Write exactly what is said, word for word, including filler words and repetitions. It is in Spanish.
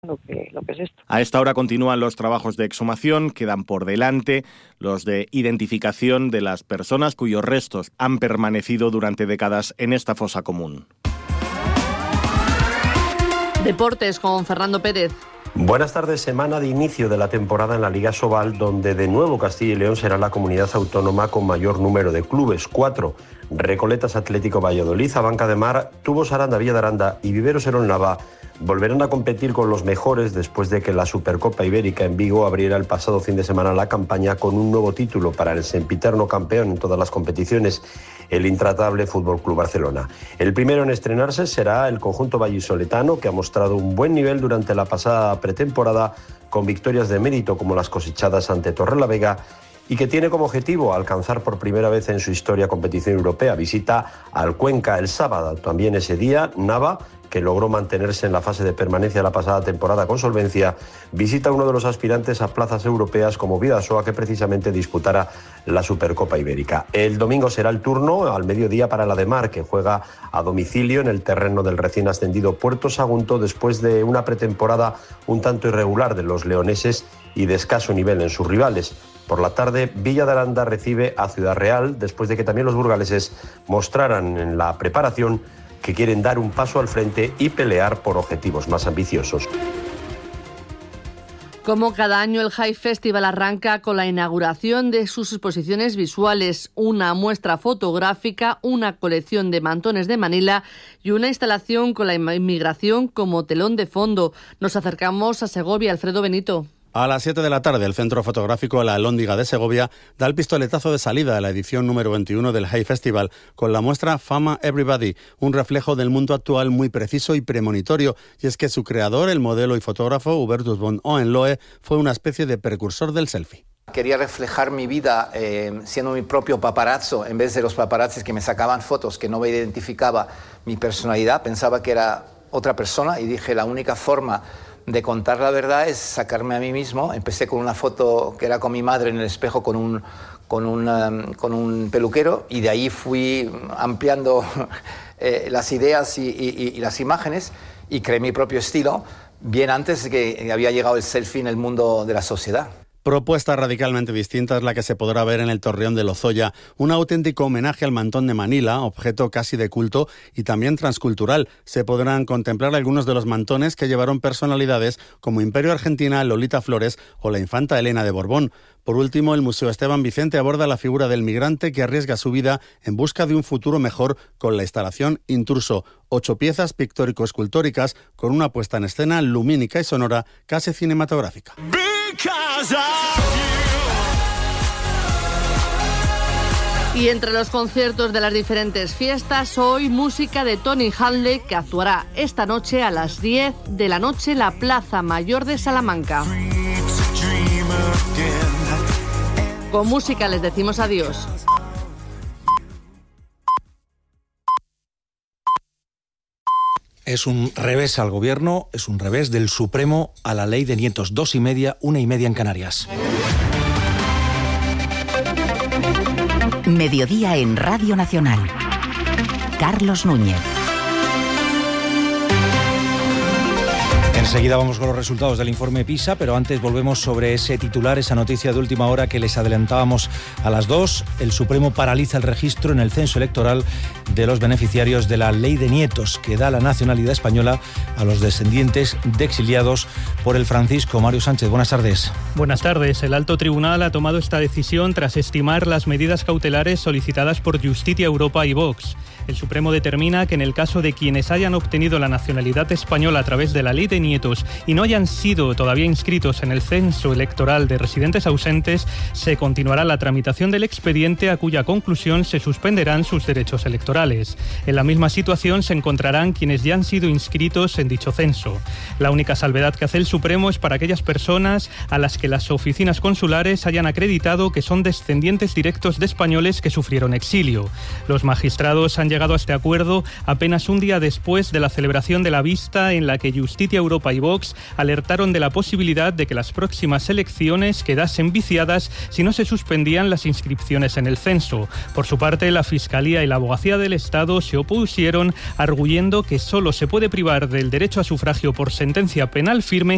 lo que, lo que es esto. A esta hora continúan los trabajos de exhumación, quedan por delante los de identificación de las personas cuyos restos han permanecido durante décadas en esta fosa común. Deportes con Fernando Pérez. Buenas tardes, semana de inicio de la temporada en la Liga Sobal, donde de nuevo Castilla y León será la comunidad autónoma con mayor número de clubes, cuatro. Recoletas Atlético Valladolid, Abanca de Mar, Tubos Aranda Villa de Aranda y Viveros Herón Nava volverán a competir con los mejores después de que la Supercopa Ibérica en Vigo abriera el pasado fin de semana la campaña con un nuevo título para el sempiterno campeón en todas las competiciones, el intratable Fútbol Club Barcelona. El primero en estrenarse será el conjunto vallisoletano, que ha mostrado un buen nivel durante la pasada pretemporada con victorias de mérito como las cosechadas ante Torrelavega y que tiene como objetivo alcanzar por primera vez en su historia competición europea. Visita al Cuenca el sábado, también ese día Nava, que logró mantenerse en la fase de permanencia la pasada temporada con solvencia, visita a uno de los aspirantes a plazas europeas como Bidasoa, que precisamente disputará la Supercopa Ibérica. El domingo será el turno al mediodía para la de Mar, que juega a domicilio en el terreno del recién ascendido Puerto Sagunto después de una pretemporada un tanto irregular de los leoneses y de escaso nivel en sus rivales. Por la tarde, Villa de Aranda recibe a Ciudad Real, después de que también los burgaleses mostraran en la preparación que quieren dar un paso al frente y pelear por objetivos más ambiciosos. Como cada año, el High Festival arranca con la inauguración de sus exposiciones visuales, una muestra fotográfica, una colección de mantones de Manila y una instalación con la inmigración como telón de fondo. Nos acercamos a Segovia. Alfredo Benito. A las siete de la tarde, el Centro Fotográfico La Alhóndiga de Segovia da el pistoletazo de salida a la edición número veintiuno del High Festival con la muestra Fama Everybody, un reflejo del mundo actual muy preciso y premonitorio, y es que su creador, el modelo y fotógrafo Hubertus von Hohenlohe, fue una especie de precursor del selfie. Quería reflejar mi vida eh, siendo mi propio paparazzo, en vez de los paparazzis que me sacaban fotos, que no me identificaba mi personalidad, pensaba que era otra persona y dije, la única forma de contar la verdad es sacarme a mí mismo. Empecé con una foto que era con mi madre en el espejo con un, con un, um, con un peluquero y de ahí fui ampliando eh, las ideas y, y, y las imágenes y creé mi propio estilo bien antes de que había llegado el selfie en el mundo de la sociedad. Propuesta radicalmente distinta es la que se podrá ver en el Torreón de Lozoya, un auténtico homenaje al mantón de Manila, objeto casi de culto y también transcultural. Se podrán contemplar algunos de los mantones que llevaron personalidades como Imperio Argentina, Lolita Flores o la infanta Elena de Borbón. Por último, el Museo Esteban Vicente aborda la figura del migrante que arriesga su vida en busca de un futuro mejor con la instalación Intruso. Ocho piezas pictórico-escultóricas con una puesta en escena lumínica y sonora casi cinematográfica. Y entre los conciertos de las diferentes fiestas, hoy música de Tony Hadley, que actuará esta noche a las diez de la noche en la Plaza Mayor de Salamanca. Con música les decimos adiós. Es un revés al gobierno, es un revés del Supremo a la ley de nietos. Dos y media, una y media en Canarias. Mediodía en Radio Nacional. Carlos Núñez. Enseguida vamos con los resultados del informe PISA, pero antes volvemos sobre ese titular, esa noticia de última hora que les adelantábamos a las dos. El Supremo paraliza el registro en el censo electoral de los beneficiarios de la Ley de Nietos, que da la nacionalidad española a los descendientes de exiliados por el Francisco. Mario Sánchez, buenas tardes. Buenas tardes. El alto tribunal ha tomado esta decisión tras estimar las medidas cautelares solicitadas por Justitia Europa y Vox. El Supremo determina que en el caso de quienes hayan obtenido la nacionalidad española a través de la Ley de Nietos y no hayan sido todavía inscritos en el censo electoral de residentes ausentes, se continuará la tramitación del expediente, a cuya conclusión se suspenderán sus derechos electorales. En la misma situación se encontrarán quienes ya han sido inscritos en dicho censo. La única salvedad que hace el Supremo es para aquellas personas a las que las oficinas consulares hayan acreditado que son descendientes directos de españoles que sufrieron exilio. Los magistrados han llegado a este acuerdo apenas un día después de la celebración de la vista en la que Justitia Europa y Vox alertaron de la posibilidad de que las próximas elecciones quedasen viciadas si no se suspendían las inscripciones en el censo. Por su parte, la Fiscalía y la Abogacía del Estado se opusieron, arguyendo que solo se puede privar del derecho a sufragio por sentencia penal firme